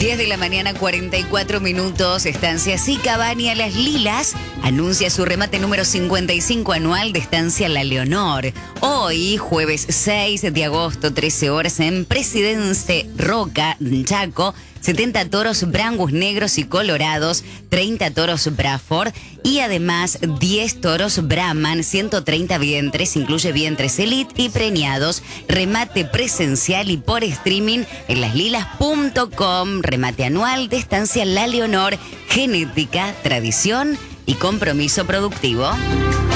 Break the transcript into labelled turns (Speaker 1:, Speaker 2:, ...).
Speaker 1: 10 de la mañana, 44 minutos. Estancia Sicabania Las Lilas anuncia su remate número 55 anual de Estancia La Leonor. Hoy, jueves 6 de agosto, 13 horas, en Presidente Roca, Chaco. 70 toros brangus negros y colorados, 30 toros Braford y además 10 toros Brahman, 130 vientres, incluye vientres elite y preñados. Remate presencial y por streaming en laslilas.com. Remate anual de Estancia La Leonor, genética, tradición y compromiso productivo.